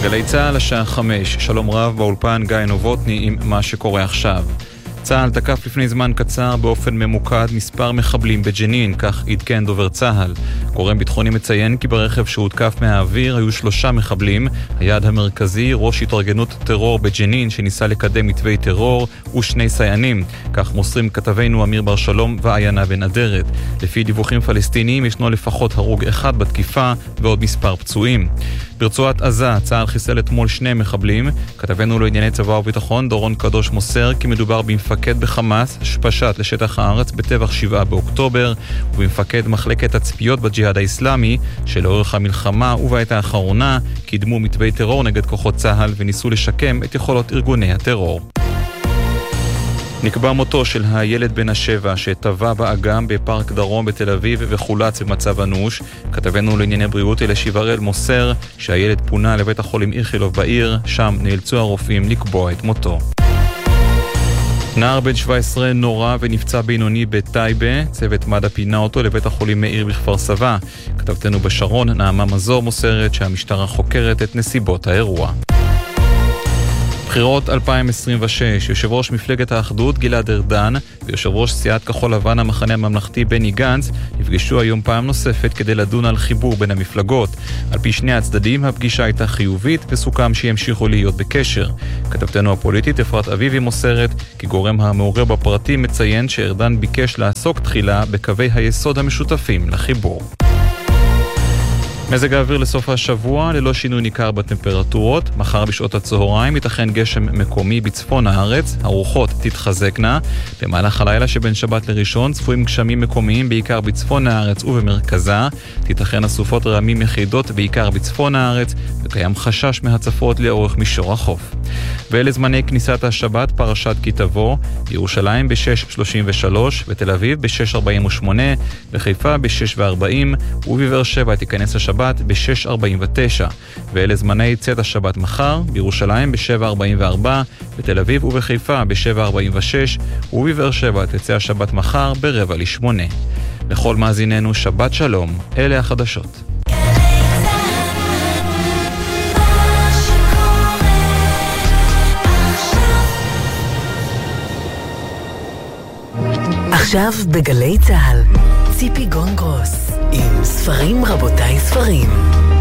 גלי צהל השעה 5, שלום רב באולפן גיא נובוטני עם מה שקורה עכשיו. צהל תקף לפני זמן קצר באופן ממוקד מספר מחבלים בג'נין, כך עדכן דובר צהל. גורם ביטחוני מציין כי ברכב שהותקף מהאוויר היו 3 מחבלים, היעד המרכזי ראש התארגנות טרור בג'נין שניסה לקדם מתווי טרור ו2 סייענים, כך מוסרים כתבינו אמיר בר שלום ועיינה בן אדרת. לפי דיווחים פלסטיניים ישנו לפחות הרוג 1 בתקיפה ועוד מספר פצועים. ברצועת עזה צהל חיסל אתמול 2 מחבלים. כתבנו לענייני צבא וביטחון דורון קדוש מוסר כי מדובר במפקד בחמאס שפשט לשטח הארץ בטבח 7 באוקטובר ובמפקד מחלקת הצפיות בג'יהאד האסלאמי שלאורך המלחמה ובעת האחרונה קידמו מתווי טרור נגד כוחות צהל וניסו לשקם את יכולות ארגוני הטרור. נקבע מותו של הילד בן 7 שטבע באגם בפארק דרום בתל אביב וחולץ במצב אנוש. כתבנו לענייני בריאות אלישיב הראל מוסר שהילד פונה לבית החולים איכילוב בעיר, שם נאלצו הרופאים לקבוע את מותו. נער בן 17 נורא ונפצע בינוני בטייבה, צוות מד"א פינה אותו לבית החולים מאיר בכפר סבא. כתבתנו בשרון נעמה מזור מוסרת שהמשטרה חוקרת את נסיבות האירוע. בחירות 2026, יושב ראש מפלגת האחדות גלעד ארדן ויושב ראש סיעת כחול לבן המחנה הממלכתי בני גנץ נפגשו היום פעם נוספת כדי לדון על חיבור בין המפלגות. על פי שני הצדדים הפגישה הייתה חיובית וסוכם שימשיכו להיות בקשר. כתבתנו הפוליטית אפרת אביבי מוסרת כי גורם המעורר בפרטים מציין שארדן ביקש לעסוק תחילה בקווי היסוד המשותפים לחיבור. מזג האוויר לסוף השבוע, ללא שינוי ניכר בטמפרטורות. מחר בשעות הצהריים ייתכן גשם מקומי בצפון הארץ, הרוחות תתחזקנה. במהלך הלילה שבין שבת לראשון צפויים גשמים מקומיים בעיקר בצפון הארץ ובמרכזה. תיתכן אסופות רעמים יחידות בעיקר בצפון הארץ, וקיים חשש מהצפות לאורך מישור החוף. ואלה זמני כניסת השבת פרשת כי תבוא, בירושלים ב-6:33, בתל אביב ב-6:48, בחיפה ב-6:40, ובבאר שבע תיכנס השבת ב-6:49. ואלה זמני צאת השבת מחר, בירושלים ב-7:44, בתל אביב ובחיפה ב-7:46, ובבאר שבע תצא השבת מחר ב-7:45. לכל מאזיננו שבת שלום, אלה החדשות. עכשיו בגלי צהל, ציפי גונגרוס עם ספרים רבותיי ספרים.